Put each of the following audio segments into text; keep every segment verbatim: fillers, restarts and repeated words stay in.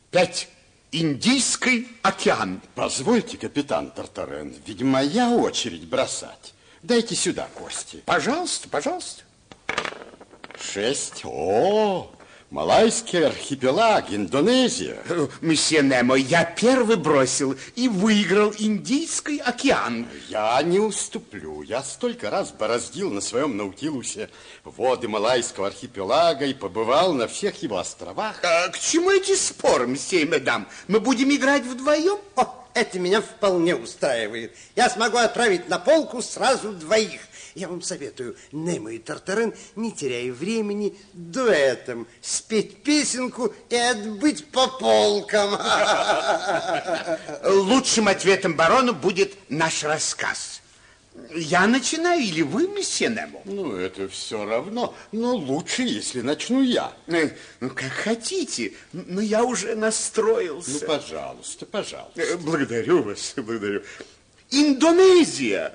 Пять. Индийский океан. Позвольте, капитан Тартарен, ведь моя очередь бросать. Дайте сюда кости. Пожалуйста, пожалуйста. Шесть. О, Малайский архипелаг, Индонезия. Месье Немо, я первый бросил и выиграл Индийский океан. Я не уступлю. Я столько раз бороздил на своем наутилусе воды Малайского архипелага и побывал на всех его островах. А к чему эти споры, месье и мадам? Мы будем играть вдвоем? О, это меня вполне устраивает. Я смогу отправить на полку сразу двоих. Я вам советую, Немо и Тартарен, не теряя времени, дуэтом спеть песенку и отбыть по полкам. Лучшим ответом барону будет наш рассказ. Я начинаю или вы, месье Немо? Ну, это все равно, но лучше, если начну я. Ну, как хотите, но я уже настроился. Ну, пожалуйста, пожалуйста. Благодарю вас, благодарю. Индонезия.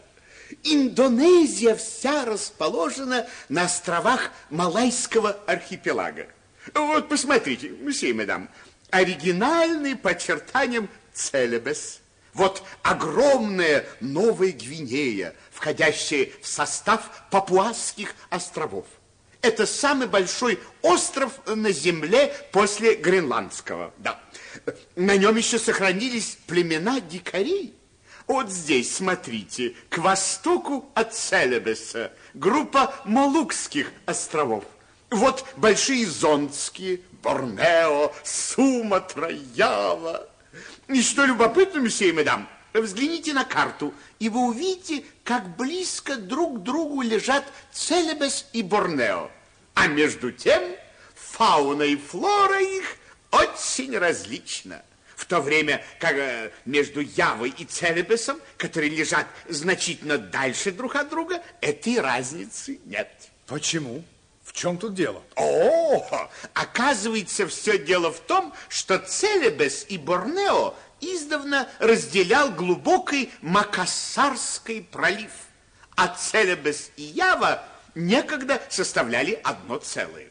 Индонезия вся расположена на островах Малайского архипелага. Вот, посмотрите, месье и мадам, оригинальный по очертаниям Целебес. Вот огромная Новая Гвинея, входящая в состав Папуасских островов. Это самый большой остров на Земле после Гренландского. Да. На нем еще сохранились племена дикарей. Вот здесь, смотрите, к востоку от Целебеса группа Молукских островов. Вот большие Зондские, Борнео, Суматра, Ява. И что любопытно, месье и мадам, взгляните на карту, и вы увидите, как близко друг к другу лежат Целебес и Борнео. А между тем фауна и флора их очень различна. В то время как между Явой и Целебесом, которые лежат значительно дальше друг от друга, этой разницы нет. Почему? В чем тут дело? О, оказывается, все дело в том, что Целебес и Борнео издавна разделял глубокий Макассарский пролив, а Целебес и Ява некогда составляли одно целое.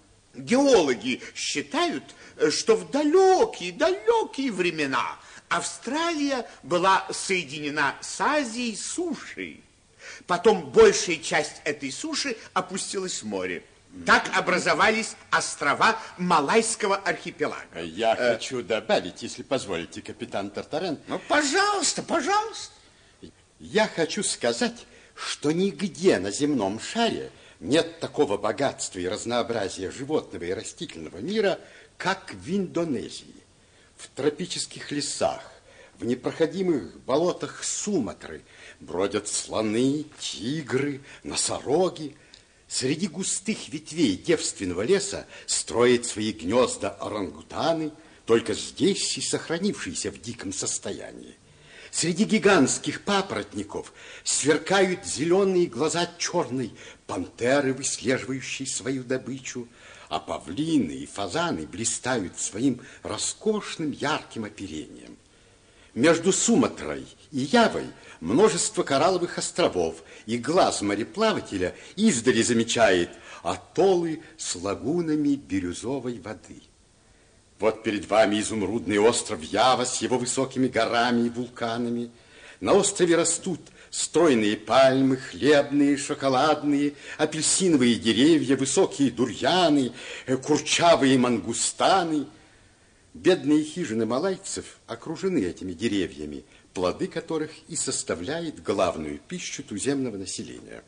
Геологи считают, что в далекие-далекие времена Австралия была соединена с Азией сушей. Потом большая часть этой суши опустилась в море. Так образовались острова Малайского архипелага. Я э... хочу добавить, если позволите, капитан Тартарен. Ну, пожалуйста, пожалуйста. Я хочу сказать, что нигде на земном шаре нет такого богатства и разнообразия животного и растительного мира, как в Индонезии. В тропических лесах, в непроходимых болотах Суматры бродят слоны, тигры, носороги. Среди густых ветвей девственного леса строят свои гнезда орангутаны, только здесь и сохранившиеся в диком состоянии. Среди гигантских папоротников сверкают зеленые глаза черной пантеры, выслеживающей свою добычу, а павлины и фазаны блистают своим роскошным ярким оперением. Между Суматрой и Явой множество коралловых островов, и глаз мореплавателя издали замечает атоллы с лагунами бирюзовой воды. Вот перед вами изумрудный остров Ява с его высокими горами и вулканами. На острове растут стройные пальмы, хлебные, шоколадные, апельсиновые деревья, высокие дурьяны, курчавые мангустаны. Бедные хижины малайцев окружены этими деревьями, плоды которых и составляет главную пищу туземного населения.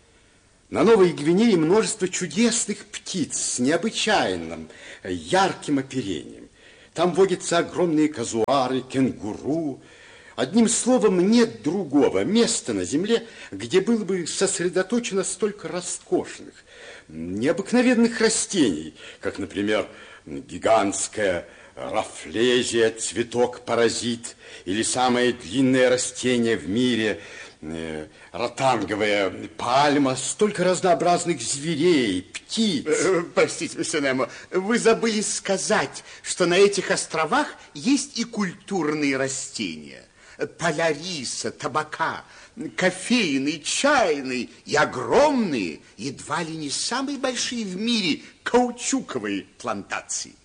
На Новой Гвинее множество чудесных птиц с необычайным ярким оперением. Там водятся огромные казуары, кенгуру. Одним словом, нет другого места на земле, где было бы сосредоточено столько роскошных, необыкновенных растений, как, например, гигантская рафлезия, цветок-паразит, или самое длинное растение в мире, э, ротанговая пальма, столько разнообразных зверей, птиц. Э, простите, месье Немо, вы забыли сказать, что на этих островах есть и культурные растения. Поля риса, табака, кофейные, чайные и огромные, едва ли не самые большие в мире каучуковые плантации.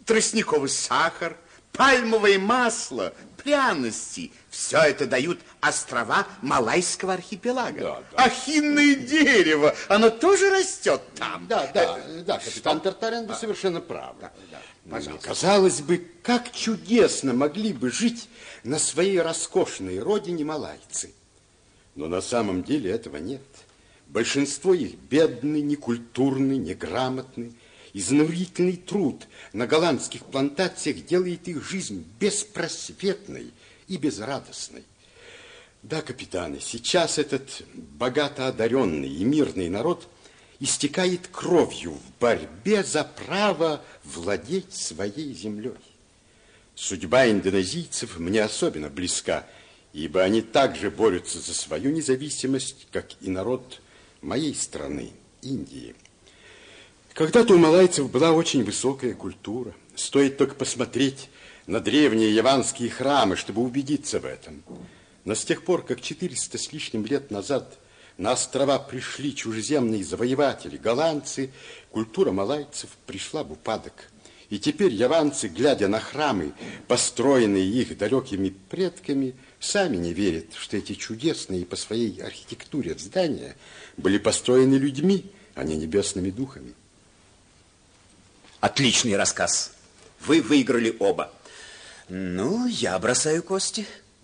тростниковый сахар, пальмовое масло, пряности. Все это дают острова Малайского архипелага. Да, да. А хинное дерево, оно тоже растет там. Да, да, да, капитан Тартарен, вы А. совершенно правы. Да, да, пожалуйста. Казалось бы, как чудесно могли бы жить на своей роскошной родине малайцы. Но на самом деле этого нет. Большинство их бедны, некультурны, неграмотны. Изнурительный труд на голландских плантациях делает их жизнь беспросветной и безрадостной. Да, капитаны, сейчас этот богато одаренный и мирный народ истекает кровью в борьбе за право владеть своей землей. Судьба индонезийцев мне особенно близка, ибо они также борются за свою независимость, как и народ моей страны, Индии. Когда-то у малайцев была очень высокая культура. Стоит только посмотреть на древние яванские храмы, чтобы убедиться в этом. Но с тех пор, как четыреста с лишним лет назад на острова пришли чужеземные завоеватели, голландцы, культура малайцев пришла в упадок. И теперь яванцы, глядя на храмы, построенные их далекими предками, сами не верят, что эти чудесные по своей архитектуре здания были построены людьми, а не небесными духами. Отличный рассказ. Вы выиграли оба. Ну, я бросаю кости.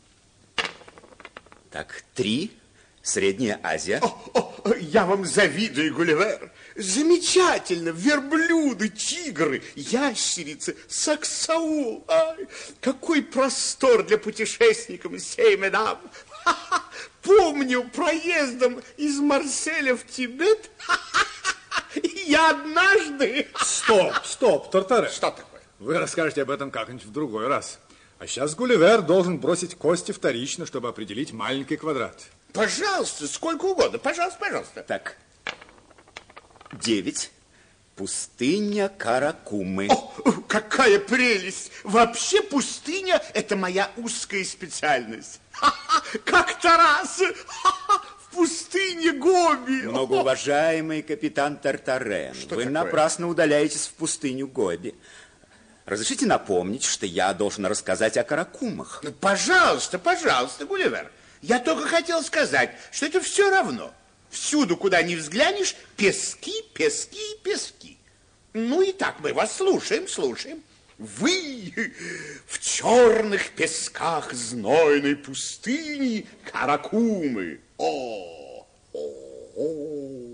Так, три. Средняя Азия. О, о, я вам завидую, Гулливер. Замечательно. Верблюды, тигры, ящерицы, саксаул. Ай, какой простор для путешественников, сей медам. Помню, проездом из Марселя в Тибет я однажды... Стоп, стоп, Тартарен. Что такое? Вы расскажете об этом как-нибудь в другой раз. А сейчас Гулливер должен бросить кости вторично, чтобы определить маленький квадрат. Пожалуйста, сколько угодно. Пожалуйста, пожалуйста. Так, девять. Пустыня Каракумы. О, какая прелесть! Вообще пустыня – это моя узкая специальность. Ха-ха, как-то раз ха-ха, в пустыне Гоби. Многоуважаемый капитан Тартарен, Что вы такое? напрасно удаляетесь в пустыню Гоби. Разрешите напомнить, что я должен рассказать о Каракумах. Ну, пожалуйста, пожалуйста, Гулливер. Я только хотел сказать, что это все равно. Всюду, куда ни взглянешь, пески, пески, пески. Ну и так мы вас слушаем, слушаем. Вы в черных песках знойной пустыни Каракумы. О, о, о.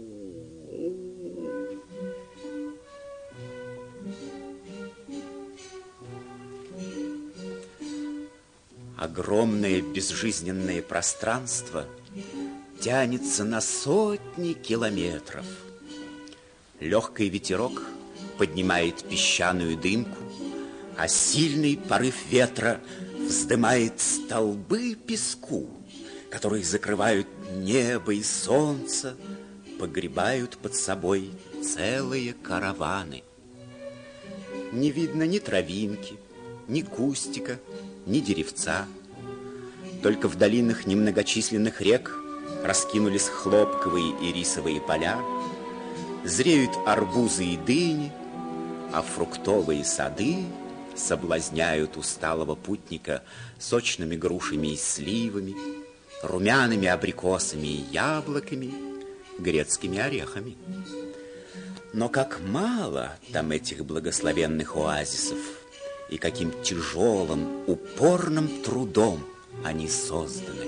Огромное безжизненное пространство тянется на сотни километров. Легкий ветерок поднимает песчаную дымку, а сильный порыв ветра вздымает столбы песку, которые закрывают небо и солнце, погребают под собой целые караваны. Не видно ни травинки, ни кустика, ни деревца. Только в долинах немногочисленных рек раскинулись хлопковые и рисовые поля, зреют арбузы и дыни, а фруктовые сады соблазняют усталого путника сочными грушами и сливами, румяными абрикосами и яблоками, грецкими орехами. Но как мало там этих благословенных оазисов, и каким тяжелым, упорным трудом они созданы.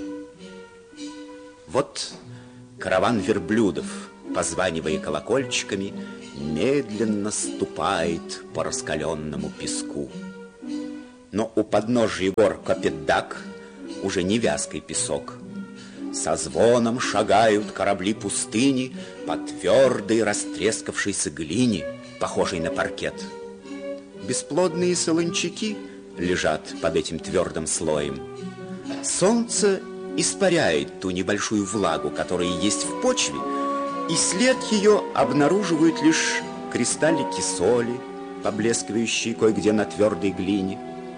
Вот караван верблюдов, позванивая колокольчиками, медленно ступает по раскаленному песку. Но у подножия гор Копетдаг уже не вязкий песок. Со звоном шагают корабли пустыни по твердой растрескавшейся глине, похожей на паркет. Бесплодные солончаки лежат под этим твердым слоем. Солнце испаряет ту небольшую влагу, которая есть в почве, и след ее обнаруживают лишь кристаллики соли, поблескивающие кое-где на твердой глине.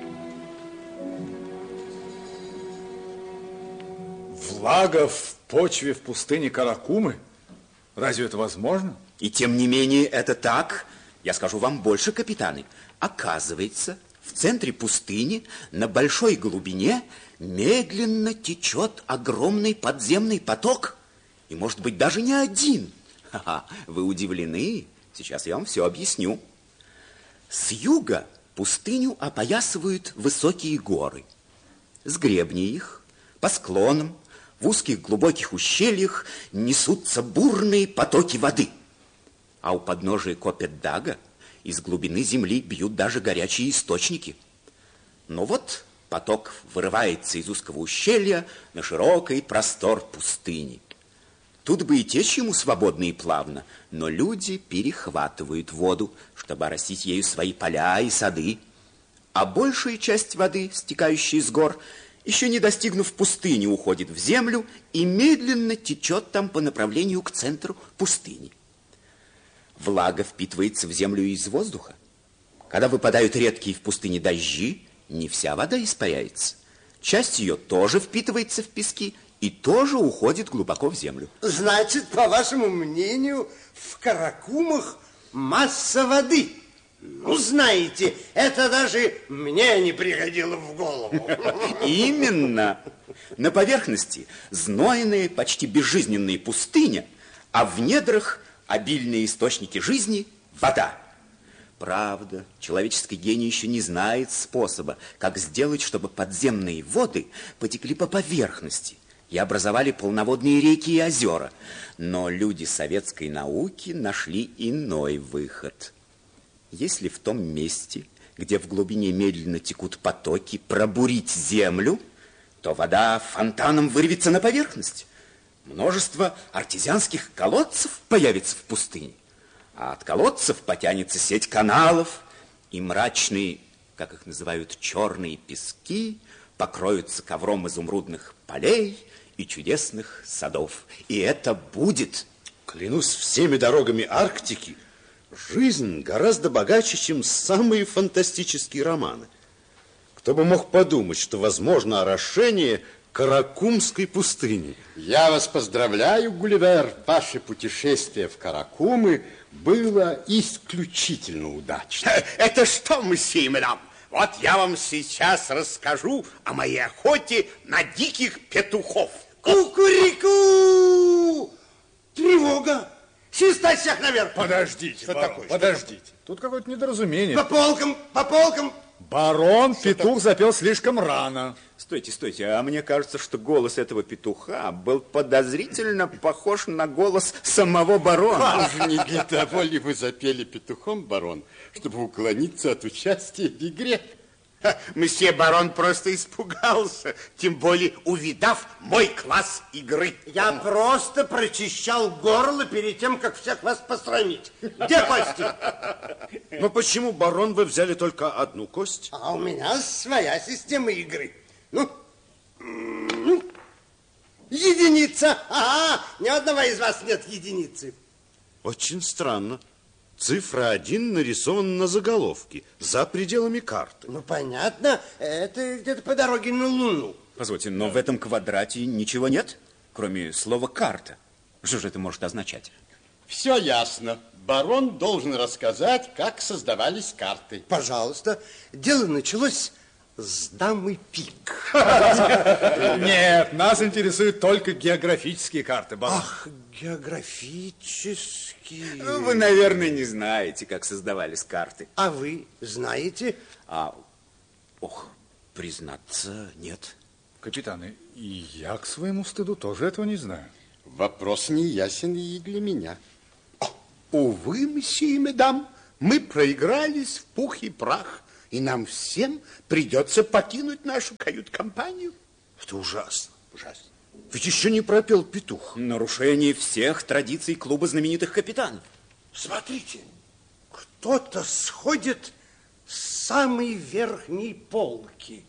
Влага в почве в пустыне Каракумы? Разве это возможно? И тем не менее это так, Я скажу вам больше, капитаны. Оказывается, в центре пустыни на большой глубине медленно течет огромный подземный поток. И, может быть, даже не один. Ха-ха, вы удивлены? Сейчас я вам все объясню. С юга пустыню опоясывают высокие горы. С гребней их, по склонам, в узких глубоких ущельях несутся бурные потоки воды. А у подножия Копетдага из глубины земли бьют даже горячие источники. Но вот поток вырывается из узкого ущелья на широкий простор пустыни. Тут бы и течь ему свободно и плавно, но люди перехватывают воду, чтобы оросить ею свои поля и сады. А большая часть воды, стекающая с гор, еще не достигнув пустыни, уходит в землю и медленно течет там по направлению к центру пустыни. Влага впитывается в землю из воздуха. Когда выпадают редкие в пустыне дожди, не вся вода испаряется. Часть ее тоже впитывается в пески и тоже уходит глубоко в землю. Значит, по вашему мнению, в Каракумах масса воды. Ну, знаете, это даже мне не приходило в голову. Именно. На поверхности знойная, почти безжизненная пустыня, а в недрах обильные источники жизни – вода. Правда, человеческий гений еще не знает способа, как сделать, чтобы подземные воды потекли по поверхности и образовали полноводные реки и озера. Но люди советской науки нашли иной выход. Если в том месте, где в глубине медленно текут потоки, пробурить землю, то вода фонтаном вырвется на поверхность. Множество артезианских колодцев появится в пустыне. А от колодцев потянется сеть каналов, и мрачные, как их называют, черные пески покроются ковром изумрудных полей и чудесных садов. И это будет. Клянусь всеми дорогами Арктики, жизнь гораздо богаче, чем самые фантастические романы. Кто бы мог подумать, что возможно орошение Каракумской пустыни. Я вас поздравляю, Гулливер. Ваше путешествие в Каракумы было исключительно удачно. Это что, месье и мадам? Вот я вам сейчас расскажу о моей охоте на диких петухов. Кукурику! Тревога! Свистать всех наверх! Подождите, Что барон, такое? подождите. Тут какое-то недоразумение. По полкам, по полкам! Барон, петух запел слишком рано. Стойте, стойте, а мне кажется, что голос этого петуха был подозрительно похож на голос самого барона. Уж не для того ли вы запели петухом, барон, чтобы уклониться от участия в игре? Ха, месье барон просто испугался, тем более увидав мой класс игры. Я просто прочищал горло перед тем, как всех вас посрамить. Где кости? Но почему, барон, вы взяли только одну кость? А у меня своя система игры. Ну, м-м, единица. Ага, ни одного из вас нет единицы. Очень странно. Цифра один нарисована на заголовке, за пределами карты. Ну, понятно, это где-то по дороге на Луну. Позвольте, но в этом квадрате ничего нет, кроме слова «карта». Что же это может означать? Все ясно. Барон должен рассказать, как создавались карты. Пожалуйста. Дело началось с дамы пик. Нет, нас интересуют только географические карты, барон. Ах, географические. Вы, наверное, не знаете, как создавались карты. А вы знаете? А, ох, признаться, нет. Капитаны, и я к своему стыду тоже этого не знаю. Вопрос не ясен и для меня. Увы, месье и мадам, мы проигрались в пух и прах, и нам всем придется покинуть нашу кают-компанию. Это ужасно, ужасно. Ведь еще не пропел петух. Нарушение всех традиций клуба знаменитых капитанов. Смотрите, кто-то сходит с самой верхней полки.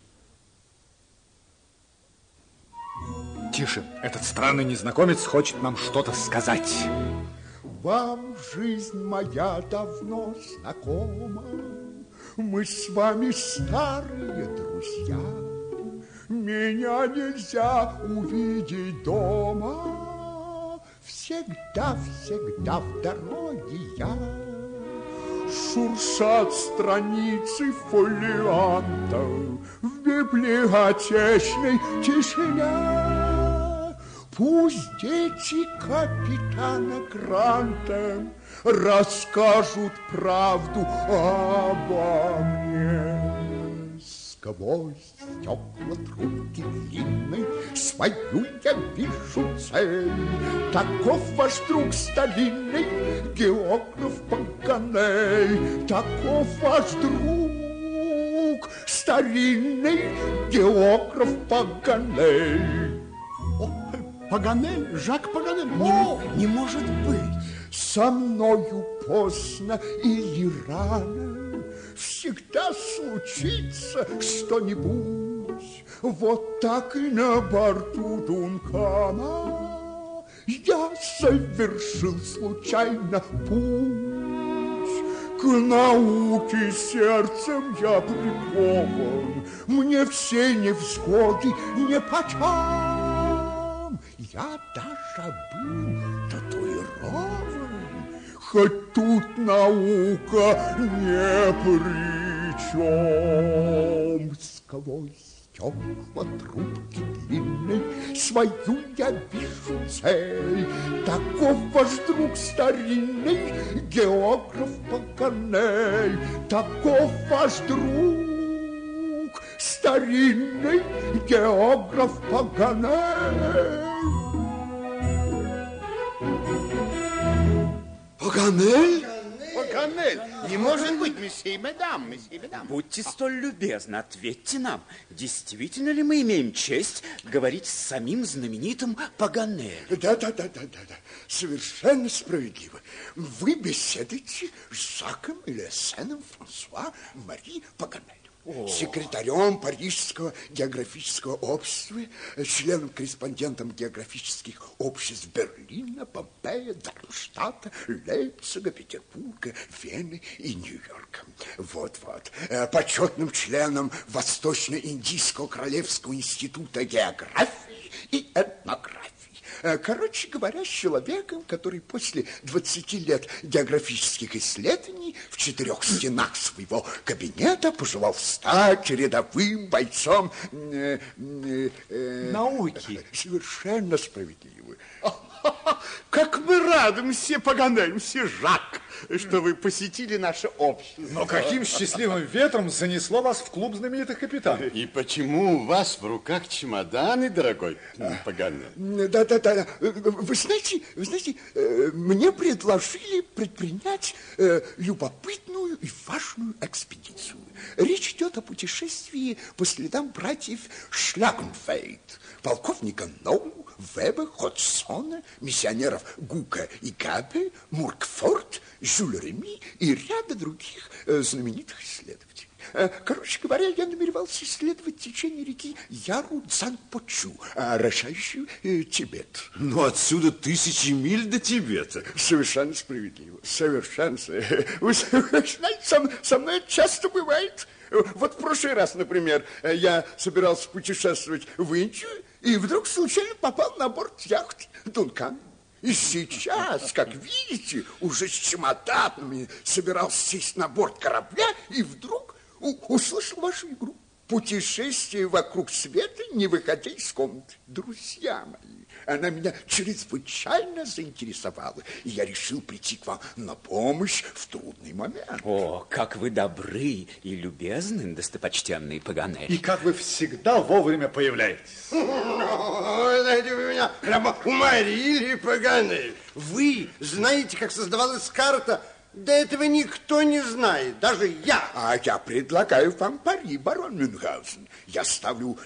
Тише, этот странный незнакомец хочет нам что-то сказать. Вам жизнь моя давно знакома, мы с вами старые друзья. Меня нельзя увидеть дома, всегда, всегда в дороге я. шуршат страницы фолианта в библиотечной тишине. Пусть дети капитана Гранта расскажут правду обо мне. Сквозь стекла трубки длинной свою я вижу цель. Таков ваш друг старинный географ Паганель. Таков ваш друг старинный географ Паганель. О, Паганель, Жак Паганель. О! Не, не может быть. Со мною поздно или рано всегда случится что-нибудь. Вот так и на борту Дункана я совершил случайно путь. К науке сердцем я прикован, мне все невзгоды нипочем. Я даже был татуирован, хоть тут наука не при чем. Сквозь стекла трубки длинной свою я вижу цель. Таков ваш друг старинный географ Паганель. Таков ваш друг старинный географ Паганель. Паганель? Паганель? Не может быть, месье и мадам, месье и мадам. Будьте столь любезны, ответьте нам, действительно ли мы имеем честь говорить с самим знаменитым Паганелем? Да, да, да, да, да, да. Совершенно справедливо. Вы беседуете с Жаком Лесеном Франсуа Мари Паганелем. О. Секретарем Парижского географического общества, членом-корреспондентом географических обществ Берлина, Помпея, Дармштадта, Лейпцига, Петербурга, Вены и Нью-Йорка. Вот-вот. Почетным членом Восточно-Индийского Королевского института географии и этнографии. Короче говоря, с человеком, который после двадцати лет географических исследований в четырех стенах своего кабинета пожелал стать рядовым бойцом э, э, э, науки. Совершенно справедливо. Как мы рады, мсье Паганель, мсье Жак, что вы посетили наше общество. Но каким счастливым ветром занесло вас в клуб знаменитых капитанов? И почему у вас в руках чемоданы, дорогой Паганель? Да-да-да. Вы знаете, вы знаете, мне предложили предпринять любопытную и важную экспедицию. Речь идет о путешествии по следам братьев Шлагенфельд, полковника Ноу, Веба, Ходсона, миссионеров Гука и Габе, Муркфорд, Жюль Реми и ряда других э, знаменитых исследователей. Э, короче говоря, я намеревался исследовать течение реки Яру-Дзанпочу, орошающую э, Тибет. Но отсюда тысячи миль до Тибета. Совершенно справедливо. Совершенно. Вы знаете, со, со мной это часто бывает. Вот в прошлый раз, например, я собирался путешествовать в Индию, и вдруг случайно попал на борт яхты Дункан. И сейчас, как видите, уже с чемоданами собирался сесть на борт корабля, и вдруг услышал вашу игру. Путешествие вокруг света, не выходя из комнаты. Друзья мои, она меня чрезвычайно заинтересовала, и я решил прийти к вам на помощь в трудный момент. О, как вы добры и любезны, достопочтенный Паганель. И как вы всегда вовремя появляетесь. Знаете, вы меня прямо уморили, Паганель. Вы знаете, как создавалась карта? Да этого никто не знает, даже я. А я предлагаю вам пари, барон Мюнхгаузен. Я ставлю